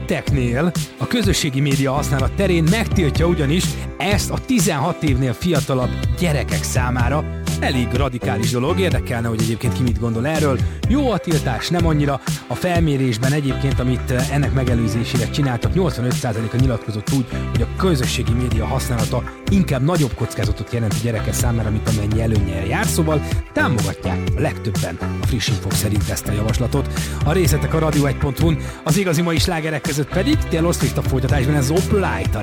briteknél a közösségi média használat terén megtiltja ugyanis ezt a 16 évnél fiatalabb gyerekek számára. Elég radikális dolog, érdekelne, hogy egyébként ki mit gondol erről. Jó a tiltás, nem annyira. A felmérésben egyébként, amit ennek megelőzésére csináltak, 85%-a nyilatkozott úgy, hogy a közösségi média használata inkább nagyobb kockázatot jelent a gyerekek számára, mint amennyi előnnyel jár, szóval támogatják a legtöbben a friss infók szerint ezt a javaslatot. A részletek a radio1.hu-n, az igazi mai slágerek között pedig Taylor Swift a folytatásban, ez Operator.